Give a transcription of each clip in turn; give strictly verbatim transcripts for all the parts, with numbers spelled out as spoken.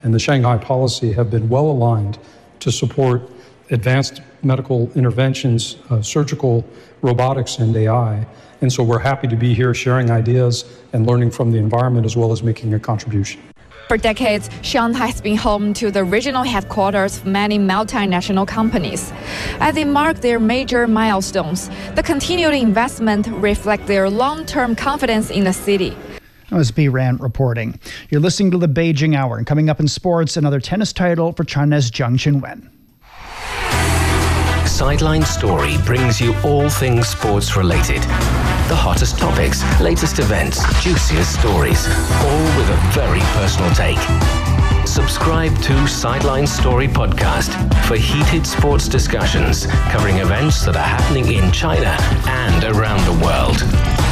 and the Shanghai policy have been well aligned to support advanced medical interventions, uh, surgical robotics, and A I. And so we're happy to be here sharing ideas and learning from the environment as well as making a contribution. For decades, Shanghai has been home to the regional headquarters of many multinational companies. As they mark their major milestones, the continued investment reflects their long-term confidence in the city. That was B. Rand reporting. You're listening to the Beijing Hour, and coming up in sports, another tennis title for China's Zhang Qinwen. Sideline Story brings you all things sports related. The hottest topics, latest events, juiciest stories, all with a very personal take. Subscribe to Sideline Story Podcast for heated sports discussions covering events that are happening in China and around the world.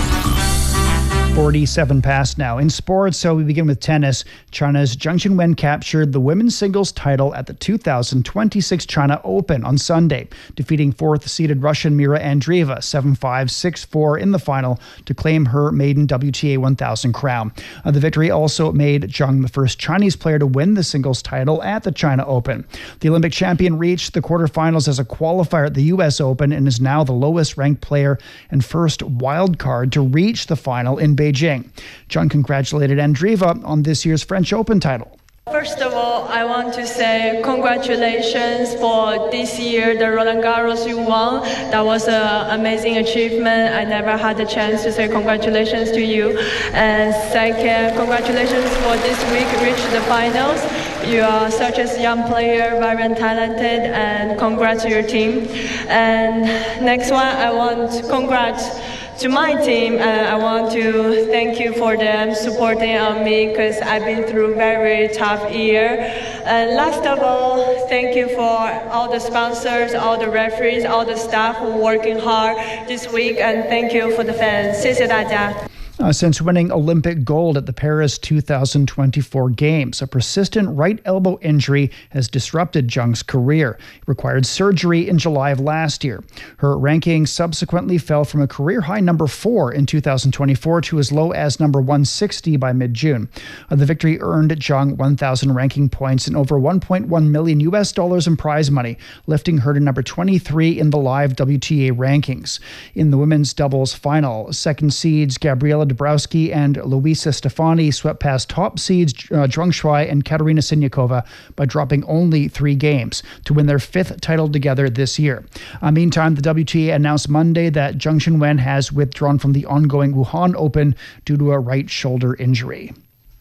forty-seven past now. In sports, so we begin with tennis. China's Zhang Qinwen captured the women's singles title at the two thousand twenty-six China Open on Sunday, defeating fourth-seeded Russian Mira Andreeva seven five, six four in the final to claim her maiden W T A one thousand crown. Uh, the victory also made Zhang the first Chinese player to win the singles title at the China Open. The Olympic champion reached the quarterfinals as a qualifier at the U S Open and is now the lowest-ranked player and first wild card to reach the final in Beijing. Zhang congratulated Andreeva on this year's French Open title. First of all, I want to say congratulations for this year, the Roland Garros you won. That was an amazing achievement. I never had the chance to say congratulations to you. And second, congratulations for this week, reach the finals. You are such a young player, very talented, and congrats to your team. And next one, I want to congrats to my team, uh, I want to thank you for them supporting on me because I've been through a very tough year. And last of all, thank you for all the sponsors, all the referees, all the staff who are working hard this week, and thank you for the fans. 谢谢大家. Uh, since winning Olympic gold at the Paris two thousand twenty-four Games, a persistent right elbow injury has disrupted Zhang's career. It required surgery in July of last year. Her ranking subsequently fell from a career-high number four in two thousand twenty-four to as low as number one sixty by mid-June. Uh, the victory earned Zhang one thousand ranking points and over one point one million U S dollars in prize money, lifting her to number twenty-three in the live W T A rankings. In the women's doubles final, second seeds Gabriela Dabrowski and Luisa Stefani swept past top seeds uh, Zhuang Shuai and Katerina Siniakova by dropping only three games to win their fifth title together this year. Uh, meantime, the W T A announced Monday that Zhang Qinwen has withdrawn from the ongoing Wuhan Open due to a right shoulder injury.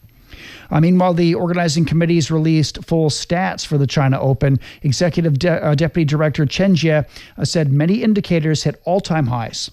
Uh, meanwhile, the organizing committees released full stats for the China Open. Executive De- uh, Deputy Director Chen Jie uh, said many indicators hit all-time highs.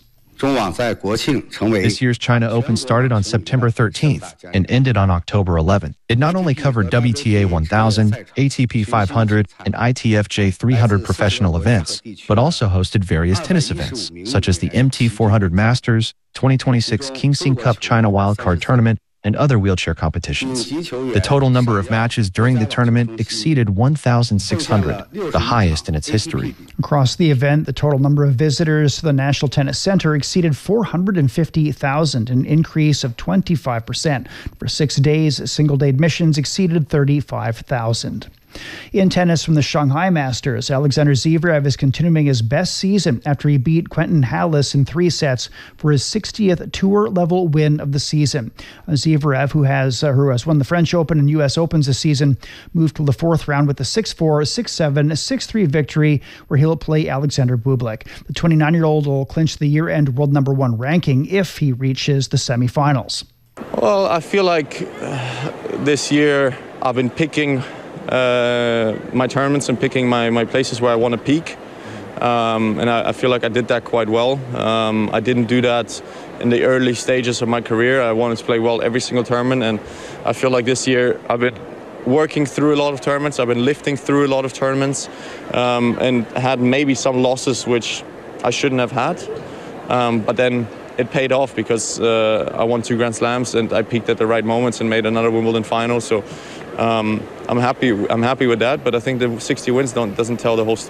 This year's China Open started on September thirteenth and ended on October eleventh. It not only covered W T A one thousand, A T P five hundred, and I T F J three hundred professional events, but also hosted various tennis events, such as the M T four hundred Masters, twenty twenty-six Kingsing Cup China Wildcard Tournament, and other wheelchair competitions. The total number of matches during the tournament exceeded one thousand six hundred, the highest in its history. Across the event, the total number of visitors to the National Tennis Center exceeded four hundred fifty thousand, an increase of twenty-five percent. For six days, single-day admissions exceeded thirty-five thousand. In tennis from the Shanghai Masters, Alexander Zverev is continuing his best season after he beat Quentin Halys in three sets for his sixtieth tour-level win of the season. Zverev, who has uh, who has won the French Open and U S Opens this season, moved to the fourth round with a six four, six seven, six three victory, where he'll play Alexander Bublik. The twenty-nine-year-old will clinch the year-end world number one ranking if he reaches the semifinals. Well, I feel like uh, this year I've been picking Uh, my tournaments and picking my, my places where I want to peak. Um, and I, I feel like I did that quite well. Um, I didn't do that in the early stages of my career. I wanted to play well every single tournament, and I feel like this year I've been working through a lot of tournaments. I've been lifting through a lot of tournaments, um, and had maybe some losses which I shouldn't have had. Um, but then it paid off because uh, I won two Grand Slams and I peaked at the right moments and made another Wimbledon final. So um, I'm happy. I'm happy with that. But I think the sixty wins don't doesn't tell the whole story.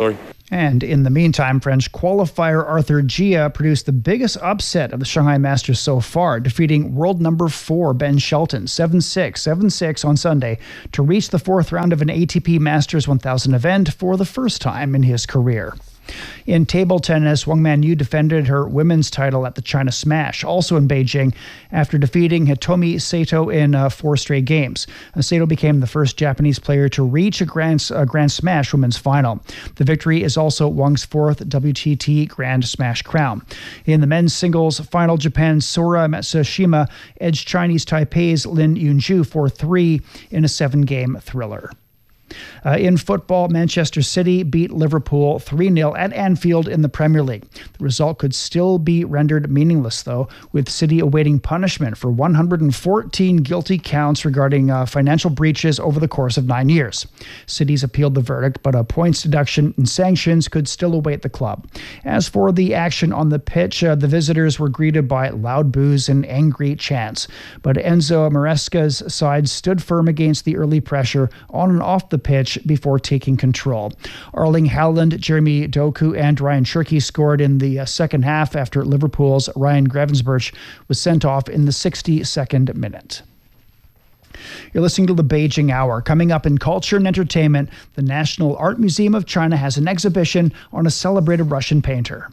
And in the meantime, French qualifier Arthur Gia produced the biggest upset of the Shanghai Masters so far, defeating world number four Ben Shelton seven six, seven six on Sunday to reach the fourth round of an A T P Masters one thousand event for the first time in his career. In table tennis, Wang Manyu defended her women's title at the China Smash, also in Beijing, after defeating Hitomi Sato in uh, four straight games. Uh, Sato became the first Japanese player to reach a Grand, uh, Grand Smash women's final. The victory is also Wang's fourth W T T Grand Smash crown. In the men's singles final, Japan's Sora Matsushima edged Chinese Taipei's Lin Yunju four three in a seven-game thriller. Uh, in football, Manchester City beat Liverpool three nil at Anfield in the Premier League. The result could still be rendered meaningless, though, with City awaiting punishment for one hundred fourteen guilty counts regarding uh, financial breaches over the course of nine years. City's appealed the verdict, but a points deduction and sanctions could still await the club. As for the action on the pitch, uh, the visitors were greeted by loud boos and angry chants. But Enzo Maresca's side stood firm against the early pressure on and off the pitch before taking control. Erling Haaland, Jeremy Doku, and Ryan Cherky scored in the uh, second half after Liverpool's Ryan Gravenberch was sent off in the sixty-second minute. You're listening to the Beijing Hour. Coming up in culture and entertainment, the National Art Museum of China has an exhibition on a celebrated Russian painter.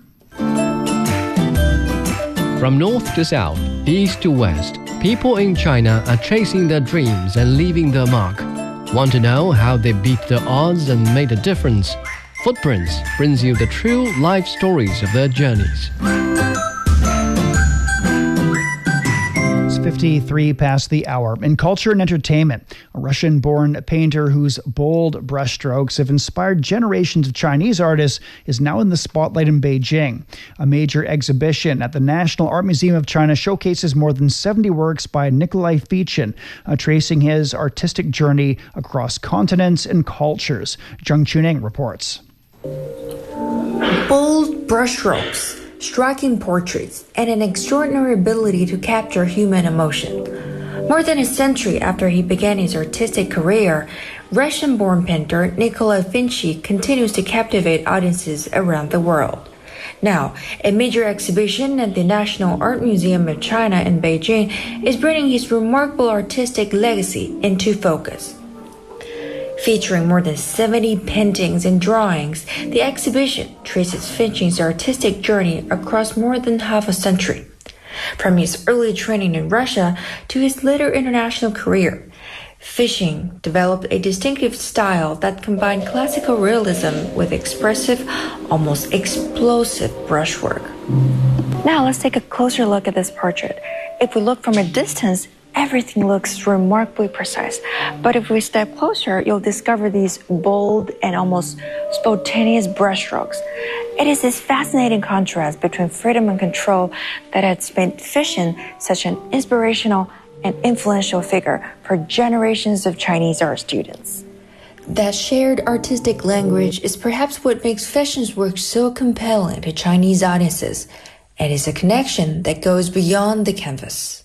From north to south, east to west, people in China are chasing their dreams and leaving their mark. Want to know how they beat the odds and made a difference? Footprints brings you the true life stories of their journeys. It's fifty-three past the hour. In culture and entertainment, a Russian-born painter whose bold brushstrokes have inspired generations of Chinese artists is now in the spotlight in Beijing. A major exhibition at the National Art Museum of China showcases more than seventy works by Nikolai Fichin, uh, tracing his artistic journey across continents and cultures. Zheng Chuning reports. Bold brushstrokes, striking portraits, and an extraordinary ability to capture human emotion. More than a century after he began his artistic career, Russian-born painter Nikolai Fichin continues to captivate audiences around the world. Now, a major exhibition at the National Art Museum of China in Beijing is bringing his remarkable artistic legacy into focus. Featuring more than seventy paintings and drawings, the exhibition traces Fichin's artistic journey across more than half a century. From his early training in Russia to his later international career, Fichin developed a distinctive style that combined classical realism with expressive, almost explosive brushwork. Now let's take a closer look at this portrait. If we look from a distance, everything looks remarkably precise. But if we step closer, you'll discover these bold and almost spontaneous brushstrokes. It is this fascinating contrast between freedom and control that has made Fichin such an inspirational and influential figure for generations of Chinese art students. That shared artistic language is perhaps what makes Fichin's work so compelling to Chinese audiences. It is a connection that goes beyond the canvas.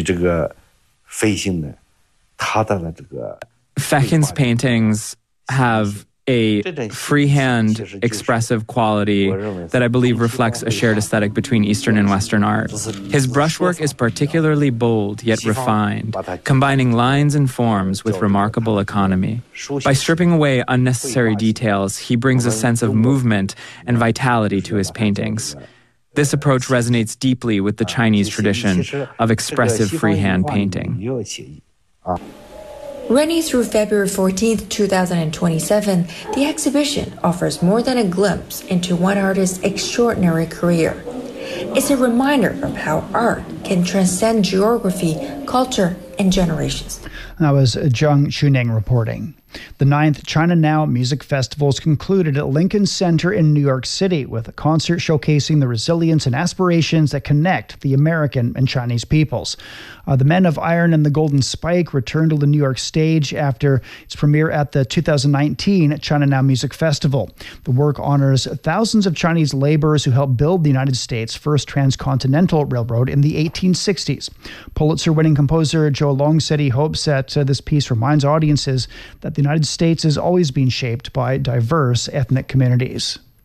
Fichin's paintings have a freehand, expressive quality that I believe reflects a shared aesthetic between Eastern and Western art. His brushwork is particularly bold yet refined, combining lines and forms with remarkable economy. By stripping away unnecessary details, he brings a sense of movement and vitality to his paintings. This approach resonates deeply with the Chinese tradition of expressive freehand painting. Running through February fourteenth, twenty twenty-seven, the exhibition offers more than a glimpse into one artist's extraordinary career. It's a reminder of how art can transcend geography, culture, and generations. That was Zheng Chuning reporting. The ninth China Now Music Festival is concluded at Lincoln Center in New York City with a concert showcasing the resilience and aspirations that connect the American and Chinese peoples. Uh, the Men of Iron and the Golden Spike returned to the New York stage after its premiere at the two thousand nineteen China Now Music Festival. The work honors thousands of Chinese laborers who helped build the United States' first transcontinental railroad in the eighteen sixties. Pulitzer-winning composer Joe Long said he hopes that uh, this piece reminds audiences that the United States has always been shaped by diverse ethnic communities.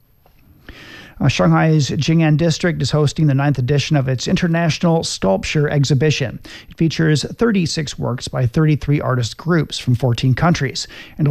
Uh, Shanghai's Jing'an District is hosting the ninth edition of its International Sculpture Exhibition. It features thirty-six works by thirty-three artist groups from fourteen countries and